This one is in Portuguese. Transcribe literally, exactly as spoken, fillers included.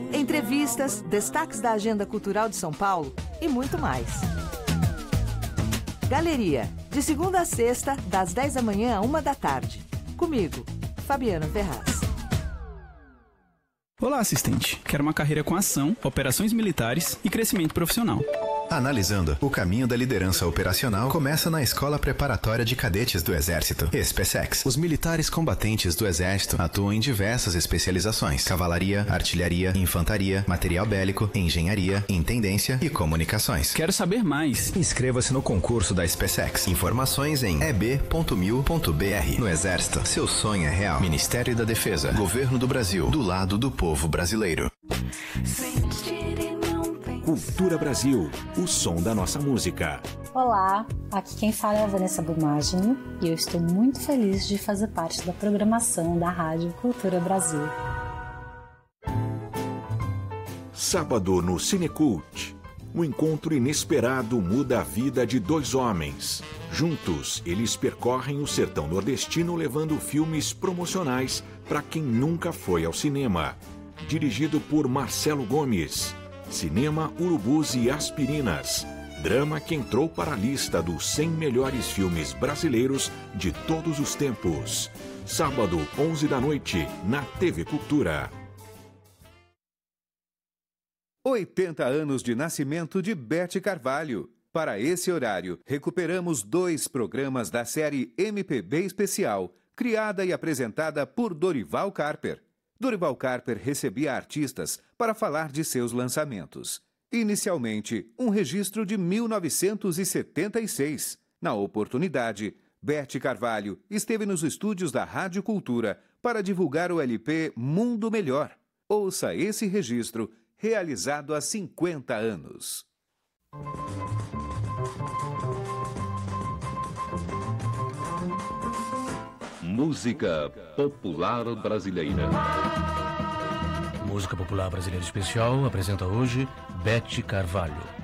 entrevistas, destaques da agenda cultural de São Paulo e muito mais. Galeria, de segunda a sexta, das dez da manhã à uma da tarde. Comigo, Fabiana Ferraz. Olá, assistente. Quero uma carreira com ação, operações militares e crescimento profissional. Analisando, o caminho da liderança operacional começa na Escola Preparatória de Cadetes do Exército, SpaceX. Os militares combatentes do Exército atuam em diversas especializações: cavalaria, artilharia, infantaria, material bélico, engenharia, intendência e comunicações. Quero saber mais. Inscreva-se no concurso da SpaceX. Informações em e b ponto mil ponto b r. No Exército, seu sonho é real. Ministério da Defesa, Governo do Brasil, do lado do povo brasileiro. Cultura Brasil, o som da nossa música. Olá, aqui quem fala é a Vanessa Bumagini e eu estou muito feliz de fazer parte da programação da Rádio Cultura Brasil. Sábado no Cinecult. Um encontro inesperado muda a vida de dois homens. Juntos, eles percorrem o sertão nordestino levando filmes promocionais para quem nunca foi ao cinema. Dirigido por Marcelo Gomes. Cinema, Urubus e Aspirinas. Drama que entrou para a lista dos cem melhores filmes brasileiros de todos os tempos. Sábado, onze da noite, na T V Cultura. oitenta anos de nascimento de Bete Carvalho. Para esse horário, recuperamos dois programas da série M P B Especial, criada e apresentada por Dorival Carper. Dorival Carper recebia artistas para falar de seus lançamentos. Inicialmente, um registro de mil novecentos e setenta e seis. Na oportunidade, Bete Carvalho esteve nos estúdios da Rádio Cultura para divulgar o L P Mundo Melhor. Ouça esse registro, realizado há cinquenta anos. Música popular brasileira. Música Popular Brasileira Especial apresenta hoje Bete Carvalho.